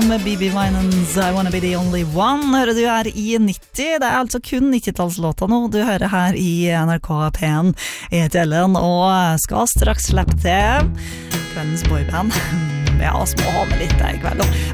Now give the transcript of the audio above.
med BB Winans I Wanna Be The Only One hører du her i 90. Det altså kun 90-tallslåta nå du hører her i NRK P1. Jeg heter Ellen og skal straks slippe til kveldens boyband. Ja, så må ha med litt der i kveld.